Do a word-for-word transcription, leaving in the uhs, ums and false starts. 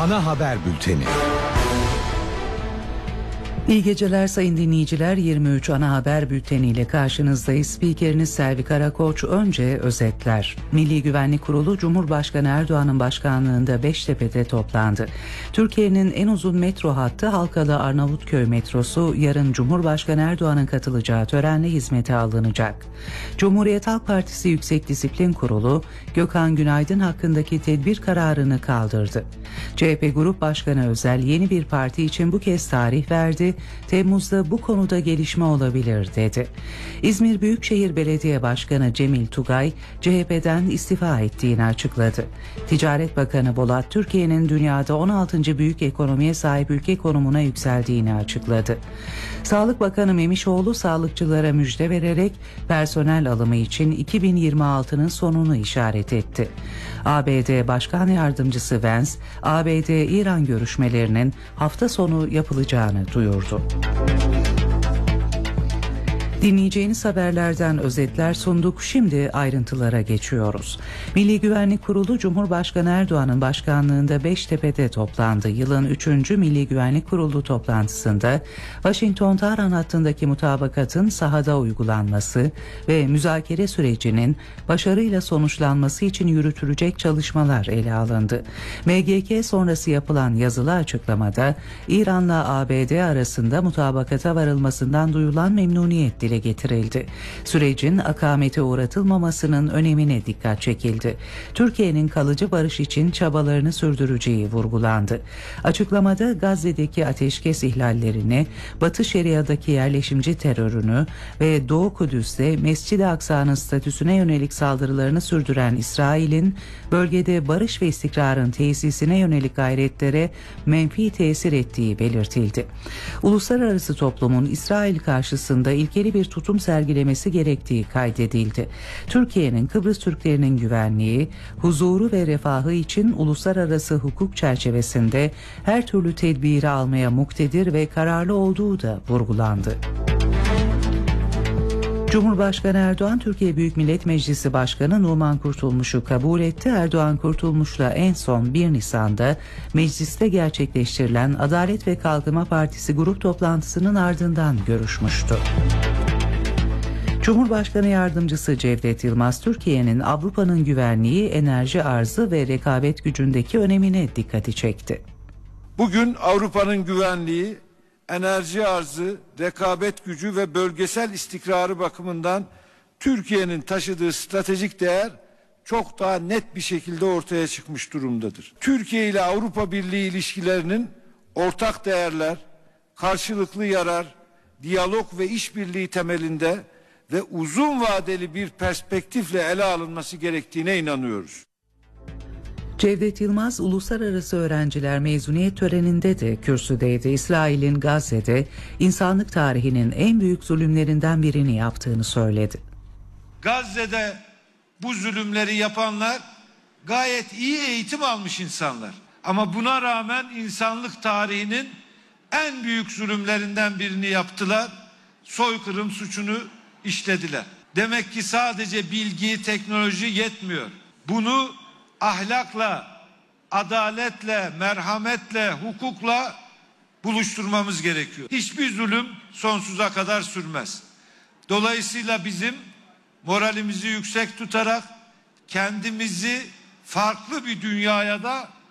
Ana haber bülteni. İyi geceler sayın dinleyiciler. yirmi üç ana haber bülteniyle karşınızdayız. Spikeriniz Selvi Karakoç. Önce özetler. Milli Güvenlik Kurulu Cumhurbaşkanı Erdoğan'ın başkanlığında Beştepe'de toplandı. Türkiye'nin en uzun metro hattı Halkalı Arnavutköy metrosu yarın Cumhurbaşkanı Erdoğan'ın katılacağı törenle hizmete alınacak. Cumhuriyet Halk Partisi Yüksek Disiplin Kurulu Gökhan Günaydın hakkındaki tedbir kararını kaldırdı. C H P Grup Başkanı Özel yeni bir parti için bu kez tarih verdi. Temmuz'da bu konuda gelişme olabilir dedi. İzmir Büyükşehir Belediye Başkanı Cemil Tugay C H P'den istifa ettiğini açıkladı. Ticaret Bakanı Bolat Türkiye'nin dünyada on altıncı büyük ekonomiye sahip ülke konumuna yükseldiğini açıkladı. Sağlık Bakanı Memişoğlu sağlıkçılara müjde vererek personel alımı için iki bin yirmi altının sonunu işaret etti. A B D Başkan Yardımcısı Vance, A B D-İran görüşmelerinin hafta sonu yapılacağını duyurdu. Dinleyeceğiniz haberlerden özetler sunduk. Şimdi ayrıntılara geçiyoruz. Milli Güvenlik Kurulu Cumhurbaşkanı Erdoğan'ın başkanlığında Beştepe'de toplandı. Yılın üçüncü Milli Güvenlik Kurulu toplantısında Washington-Tahran hattındaki mutabakatın sahada uygulanması ve müzakere sürecinin başarıyla sonuçlanması için yürütülecek çalışmalar ele alındı. M G K sonrası yapılan yazılı açıklamada İran'la A B D arasında mutabakata varılmasından duyulan memnuniyet dile getirildi. Sürecin akamete uğratılmamasının önemine dikkat çekildi. Türkiye'nin kalıcı barış için çabalarını sürdüreceği vurgulandı. Açıklamada Gazze'deki ateşkes ihlallerini, Batı Şeria'daki yerleşimci terörünü ve Doğu Kudüs'te Mescid-i Aksa'nın statüsüne yönelik saldırılarını sürdüren İsrail'in bölgede barış ve istikrarın tesisine yönelik gayretlere menfi tesir ettiği belirtildi. Uluslararası toplumun İsrail karşısında ilkeli bir tutum sergilemesi gerektiği kaydedildi. Türkiye'nin Kıbrıs Türklerinin güvenliği, huzuru ve refahı için uluslararası hukuk çerçevesinde her türlü tedbiri almaya muktedir ve kararlı olduğu da vurgulandı. Cumhurbaşkanı Erdoğan, Türkiye Büyük Millet Meclisi Başkanı Numan Kurtulmuş'u kabul etti. Erdoğan, Kurtulmuş'la en son bir Nisan'da mecliste gerçekleştirilen Adalet ve Kalkınma Partisi grup toplantısının ardından görüşmüştü. Cumhurbaşkanı Yardımcısı Cevdet Yılmaz, Türkiye'nin Avrupa'nın güvenliği, enerji arzı ve rekabet gücündeki önemine dikkati çekti. Bugün Avrupa'nın güvenliği, enerji arzı, rekabet gücü ve bölgesel istikrarı bakımından Türkiye'nin taşıdığı stratejik değer çok daha net bir şekilde ortaya çıkmış durumdadır. Türkiye ile Avrupa Birliği ilişkilerinin ortak değerler, karşılıklı yarar, diyalog ve işbirliği temelinde ve uzun vadeli bir perspektifle ele alınması gerektiğine inanıyoruz. Cevdet Yılmaz, uluslararası öğrenciler mezuniyet töreninde de kürsüdeydi. İsrail'in Gazze'de insanlık tarihinin en büyük zulümlerinden birini yaptığını söyledi. Gazze'de bu zulümleri yapanlar gayet iyi eğitim almış insanlar. Ama buna rağmen insanlık tarihinin en büyük zulümlerinden birini yaptılar. Soykırım suçunu işlediler. Demek ki sadece bilgi, teknoloji yetmiyor. Bunu ahlakla, adaletle, merhametle, hukukla buluşturmamız gerekiyor. Hiçbir zulüm sonsuza kadar sürmez. Dolayısıyla bizim moralimizi yüksek tutarak kendimizi farklı bir dünyaya da